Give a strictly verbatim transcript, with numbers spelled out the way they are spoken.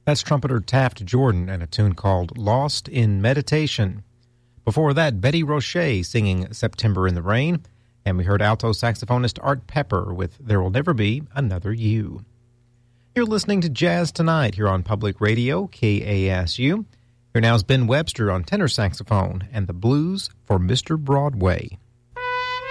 That's trumpeter Taft Jordan and a tune called Lost in Meditation. Before that, Betty Roche singing September in the Rain, and we heard alto saxophonist Art Pepper with There Will Never Be Another You. You're listening to Jazz Tonight here on Public Radio, K A S U. Here now is Ben Webster on tenor saxophone and the blues for Mister Broadway.